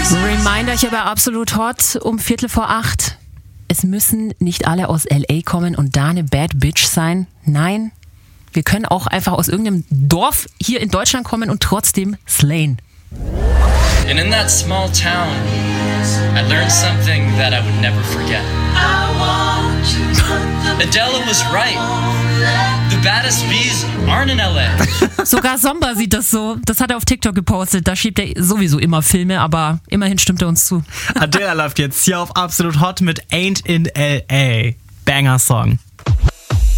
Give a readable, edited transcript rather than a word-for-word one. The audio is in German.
Reminder hier bei Absolut Hot um 7:45. Es müssen nicht alle aus L.A. kommen und da eine Bad Bitch sein. Nein, wir können auch einfach aus irgendeinem Dorf hier in Deutschland kommen und trotzdem slayen. And in that small town, I learned something that I would never forget. Adele was right. The baddest bees aren't in LA. Sogar Somba sieht das so. Das hat er auf TikTok gepostet. Da schiebt er sowieso immer Filme, aber immerhin stimmt er uns zu. Adele läuft jetzt hier auf Absolut Hot mit Ain't in LA. Banger Song.